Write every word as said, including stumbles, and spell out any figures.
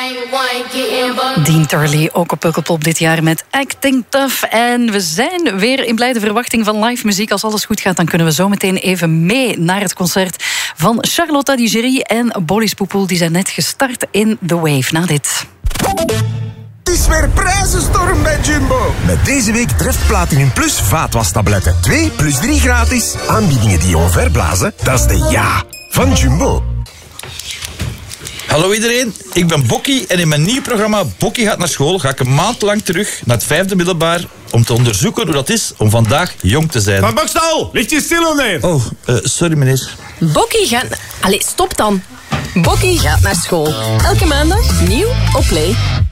Dean Turley, ook op Pukkelpop dit jaar met Acting Tough. En we zijn weer in blijde verwachting van live muziek. Als alles goed gaat, dan kunnen we zo meteen even mee naar het concert van Charlotte Digéry en Boris Poepoel. Die zijn net gestart in The Wave. Na dit. Het is weer prijzenstorm bij Jumbo. Met deze week Treft Platinum Plus vaatwastabletten. twee plus drie gratis. Aanbiedingen die je omverblazen, dat is de ja van Jumbo. Hallo iedereen, ik ben Bokkie en in mijn nieuw programma Bokkie gaat naar school ga ik een maand lang terug naar het vijfde middelbaar om te onderzoeken hoe dat is om vandaag jong te zijn. Van Bokstal, ligt je stil neer? Oh, uh, sorry meneer. Bokkie gaat... Allee, stop dan. Bokkie gaat naar school. Elke maandag nieuw op Play.